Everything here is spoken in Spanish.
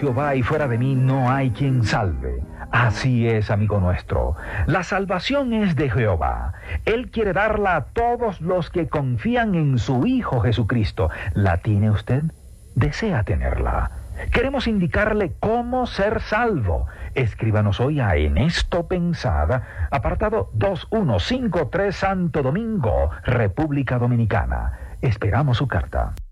Jehová y fuera de mí no hay quien salve. Así es, amigo nuestro. La salvación es de Jehová. Él quiere darla a todos los que confían en su Hijo Jesucristo. ¿La tiene usted? ¿Desea tenerla? Queremos indicarle cómo ser salvo. Escríbanos hoy a En Esto Pensada, apartado 2153, Santo Domingo, República Dominicana. Esperamos su carta.